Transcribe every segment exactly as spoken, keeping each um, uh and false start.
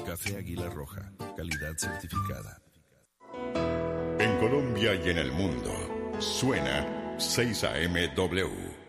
Café Águila Roja, calidad certificada. En Colombia y en el mundo, suena seis A M W.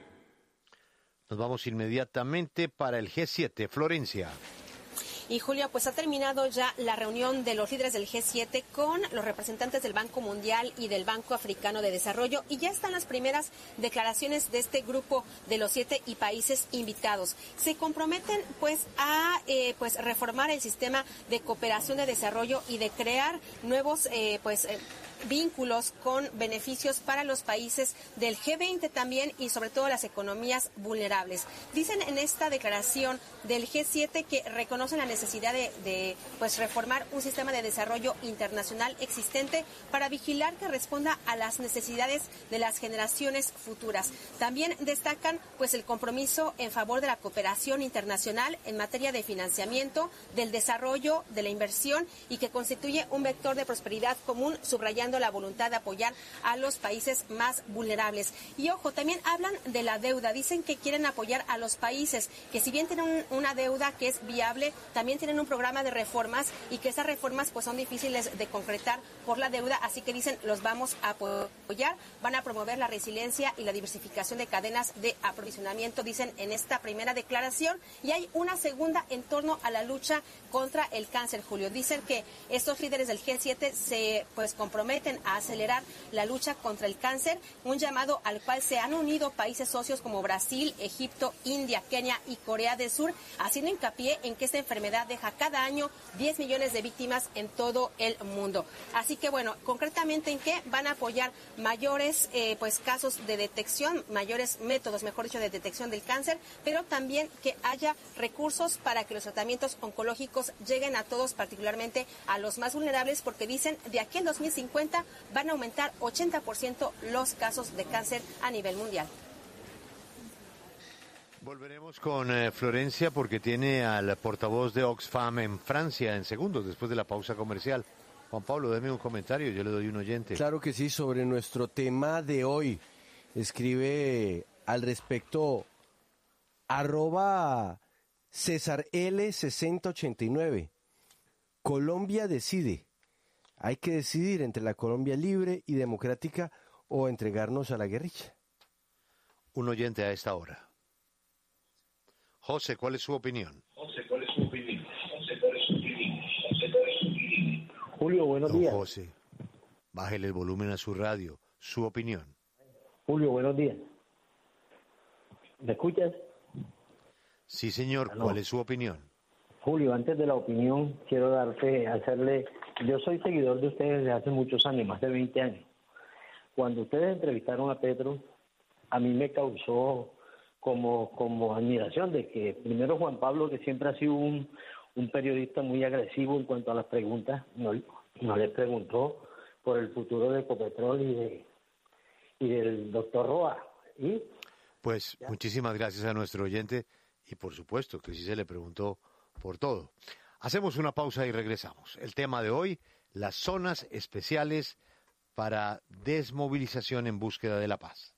Nos vamos inmediatamente para el G siete, Florencia. Y Julio, pues ha terminado ya la reunión de los líderes del G siete con los representantes del Banco Mundial y del Banco Africano de Desarrollo, y ya están las primeras declaraciones de este grupo de los siete y países invitados. Se comprometen pues a eh, pues reformar el sistema de cooperación de desarrollo y de crear nuevos eh, pues eh, vínculos con beneficios para los países del G veinte también, y sobre todo las economías vulnerables. Dicen en esta declaración del G siete que reconocen la necesidad de, de pues reformar un sistema de desarrollo internacional existente para vigilar que responda a las necesidades de las generaciones futuras. También destacan pues el compromiso en favor de la cooperación internacional en materia de financiamiento, del desarrollo, de la inversión, y que constituye un vector de prosperidad común, subrayando la voluntad de apoyar a los países más vulnerables. Y ojo, también hablan de la deuda. Dicen que quieren apoyar a los países que, si bien tienen un, una deuda que es viable, también tienen un programa de reformas, y que esas reformas pues son difíciles de concretar por la deuda. Así que dicen, los vamos a apoyar, van a promover la resiliencia y la diversificación de cadenas de aprovisionamiento, dicen en esta primera declaración. Y hay una segunda en torno a la lucha contra el cáncer, Julio. Dicen que estos líderes del G siete se pues comprometen a acelerar la lucha contra el cáncer, un llamado al cual se han unido países socios como Brasil, Egipto, India, Kenia y Corea del Sur, haciendo hincapié en que esta enfermedad deja cada año diez millones de víctimas en todo el mundo. Así que bueno, concretamente en qué van a apoyar mayores eh, pues casos de detección, mayores métodos, mejor dicho, de detección del cáncer, pero también que haya recursos para que los tratamientos oncológicos lleguen a todos, particularmente a los más vulnerables, porque dicen de aquí al dos mil cincuenta van a aumentar ochenta por ciento los casos de cáncer a nivel mundial. Volveremos con eh, Florencia, porque tiene al portavoz de Oxfam en Francia en segundos, después de la pausa comercial. Juan Pablo, déme un comentario, yo le doy un oyente. Claro que sí, sobre nuestro tema de hoy. Escribe al respecto arroba César L sesenta ochenta y nueve. Colombia decide. Hay que decidir entre la Colombia libre y democrática o entregarnos a la guerrilla. Un oyente a esta hora. José, ¿cuál es su opinión? José, ¿cuál es su opinión? José, ¿cuál es su opinión? José, ¿cuál es su opinión? Julio, buenos Don días. José, bájele el volumen a su radio. Su opinión. Julio, buenos días. ¿Me escuchas? Sí, señor. Aló. ¿Cuál es su opinión? Julio, antes de la opinión, quiero darte, hacerle... Yo soy seguidor de ustedes desde hace muchos años, más de veinte años. Cuando ustedes entrevistaron a Petro, a mí me causó como, como admiración de que primero Juan Pablo, que siempre ha sido un, un periodista muy agresivo en cuanto a las preguntas, no, no le preguntó por el futuro de Ecopetrol y, de, y del doctor Roa. ¿Y? Pues ¿Ya? Muchísimas gracias a nuestro oyente, y por supuesto que sí se le preguntó por todo. Hacemos una pausa y regresamos. El tema de hoy, las zonas especiales para desmovilización en búsqueda de la paz.